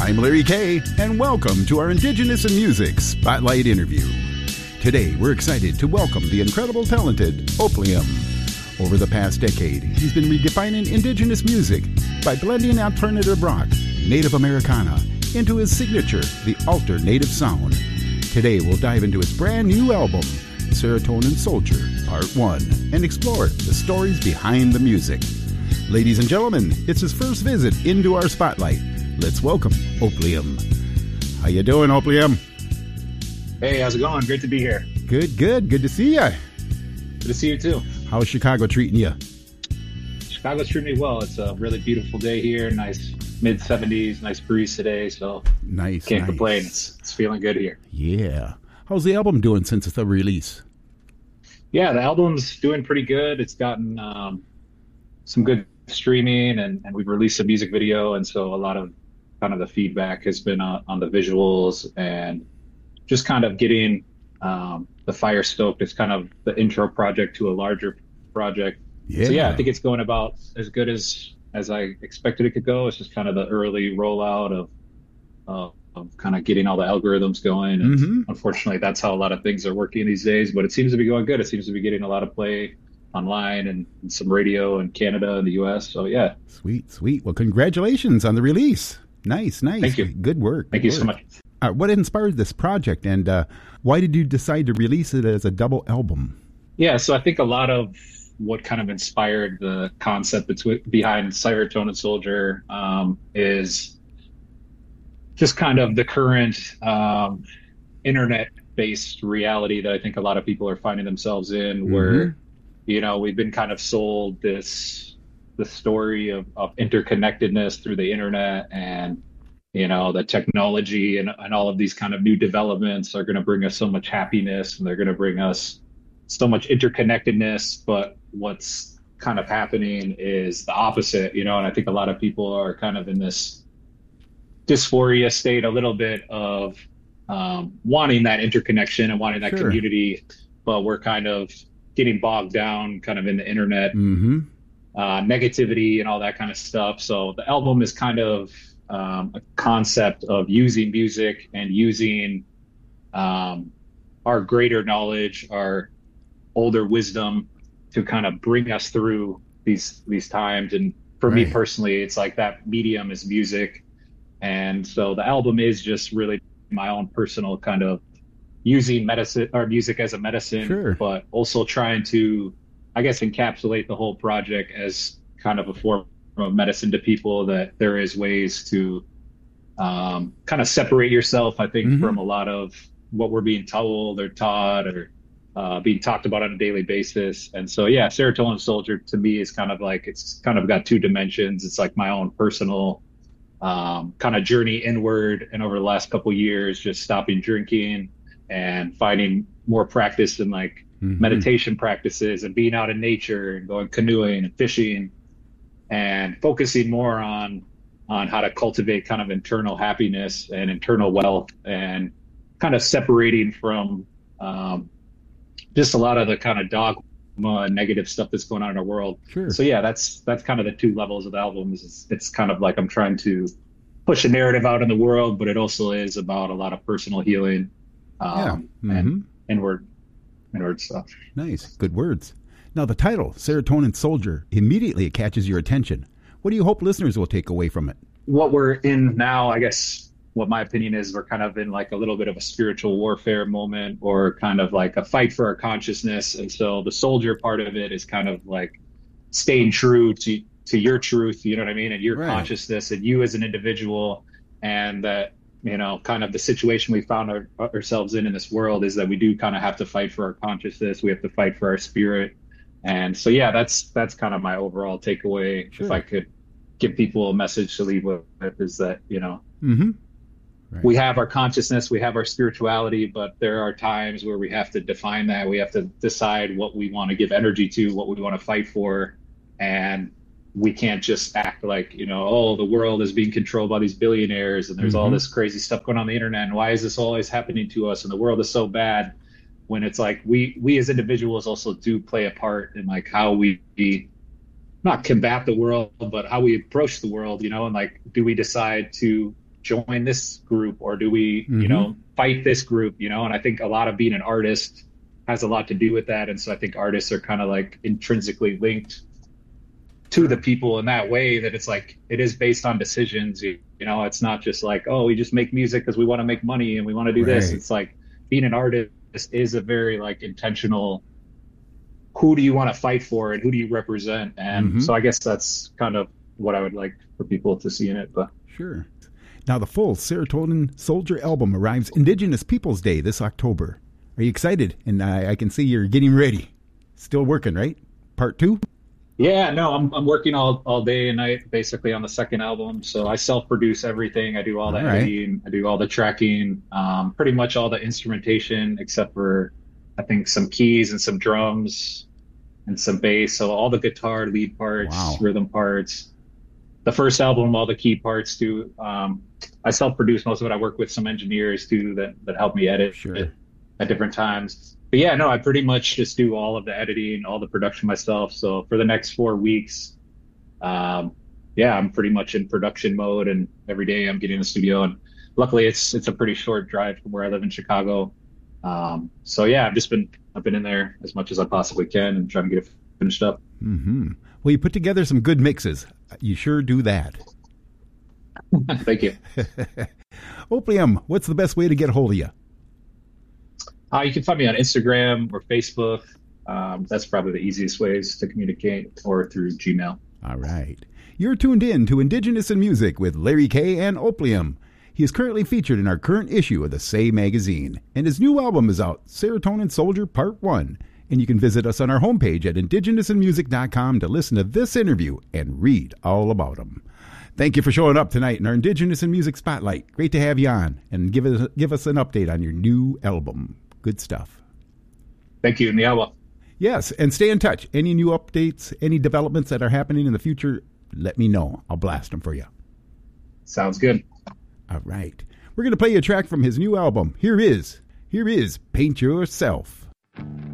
I'm Larry Kay, and welcome to our Indigenous in Music Spotlight interview. Today, we're excited to welcome the incredible talented Oplium. Over the past decade, he's been redefining Indigenous music by blending alternative rock, Native Americana, into his signature, the Alter Native Sound. Today, we'll dive into his brand new album, Serotonin Soldier, Part 1, and explore the stories behind the music. Ladies and gentlemen, it's his first visit into our spotlight. Let's welcome Oplium. How you doing, Oplium? Hey, how's it going? Great to be here. Good. Good to see you. Good to see you too. How's Chicago treating you? Chicago's treating me well. It's a really beautiful day here. Nice mid-70s, nice breeze today. So can't complain. It's feeling good here. Yeah. How's the album doing since the release? Yeah, the album's doing pretty good. It's gotten some good streaming, and we've released a music video, and so a lot of kind of the feedback has been on the visuals and just kind of getting the fire stoked. It's kind of the intro project to a larger project. So yeah, I think it's going about as good as I expected it could go. It's just kind of the early rollout of kind of getting all the algorithms going. And unfortunately, that's how a lot of things are working these days, but it seems to be going good. It seems to be getting a lot of play online and some radio in Canada and the US. So yeah. Sweet. Well, congratulations on the release. Nice. Thank you. Good work. Thank you so much. What inspired this project, and why did you decide to release it as a double album? Yeah, so I think a lot of what kind of inspired the concept behind Serotonin Soldier is just kind of the current internet-based reality that I think a lot of people are finding themselves in, where we've been kind of sold the story of interconnectedness through the internet, and the technology and all of these kind of new developments are going to bring us so much happiness, and they're going to bring us so much interconnectedness. But what's kind of happening is the opposite, and I think a lot of people are kind of in this dysphoria state a little bit of wanting that interconnection and wanting that community, but we're kind of getting bogged down kind of in the internet negativity and all that kind of stuff. So the album is kind of a concept of using music and using our greater knowledge, our older wisdom to kind of bring us through these times. And for me personally, it's like that medium is music. And so the album is just really my own personal kind of using medicine or music as a medicine, but also trying to, I guess, encapsulate the whole project as kind of a form of medicine to people, that there is ways to kind of separate yourself, I think, from a lot of what we're being told or taught or being talked about on a daily basis. And so, yeah, Serotonin Soldier to me is kind of like, it's kind of got two dimensions. It's like my own personal kind of journey inward. And over the last couple of years, just stopping drinking and finding more practice in like meditation practices and being out in nature and going canoeing and fishing and focusing more on how to cultivate kind of internal happiness and internal wealth, and kind of separating from just a lot of the kind of dogma and negative stuff that's going on in our world. So yeah, that's kind of the two levels of the album. It's kind of like I'm trying to push a narrative out in the world, but it also is about a lot of personal healing and inward stuff. Nice. Good words. Now, the title, Serotonin Soldier, immediately catches your attention. What do you hope listeners will take away from it? What we're in now, I guess, what my opinion is, we're kind of in like a little bit of a spiritual warfare moment, or kind of like a fight for our consciousness. And so the soldier part of it is kind of like staying true to your truth, you know what I mean? And your consciousness and you as an individual. And that, kind of the situation we found ourselves in this world is that we do kind of have to fight for our consciousness. We have to fight for our spirit. And so, yeah, that's kind of my overall takeaway. If I could give people a message to leave with, is that, we have our consciousness, we have our spirituality, but there are times where we have to define that. We have to decide what we want to give energy to, what we want to fight for. And we can't just act like, the world is being controlled by these billionaires and there's all this crazy stuff going on the internet. And why is this always happening to us? And the world is so bad. When it's like we as individuals also do play a part in like how we not combat the world, but how we approach the world, and like, do we decide to join this group or do we, fight this group, And I think a lot of being an artist has a lot to do with that. And so I think artists are kind of like intrinsically linked to the people in that way, that it's like it is based on decisions. It's not just like, oh, we just make music because we want to make money and we want to do this. It's like being an artist is a very like intentional, who do you want to fight for and who do you represent? And so I guess that's kind of what I would like for people to see in it. But sure. Now the full Serotonin Soldier album arrives Indigenous Peoples Day this October. Are you excited? And I can see you're getting ready. Still working, right? Part 2? Yeah, no, I'm working all day and night basically on the second album. So I self-produce everything. I do all the editing. I do all the tracking, pretty much all the instrumentation except for I think some keys and some drums and some bass. So all the guitar lead parts, rhythm parts. The first album, all the key parts too. I self-produce most of it. I work with some engineers too that help me edit at different times. But yeah, no, I pretty much just do all of the editing, all the production myself. So for the next 4 weeks, I'm pretty much in production mode, and every day I'm getting in the studio. And luckily, it's a pretty short drive from where I live in Chicago. So yeah, I've been in there as much as I possibly can and trying to get it finished up. Mm-hmm. Well, you put together some good mixes. You sure do that. Thank you. Opium, what's the best way to get a hold of you? You can find me on Instagram or Facebook. That's probably the easiest ways to communicate, or through Gmail. All right. You're tuned in to Indigenous in Music with Larry K. and Opium. He is currently featured in our current issue of the Say magazine, and his new album is out, Serotonin Soldier Part 1. And you can visit us on our homepage at indigenousinmusic.com to listen to this interview and read all about him. Thank you for showing up tonight in our Indigenous in Music Spotlight. Great to have you on, and give us an update on your new album. Good stuff. Thank you, Niawa. Yes, and stay in touch. Any new updates, any developments that are happening in the future, let me know. I'll blast them for you. Sounds good. All right. We're going to play you a track from his new album. Here is Paint Yourself.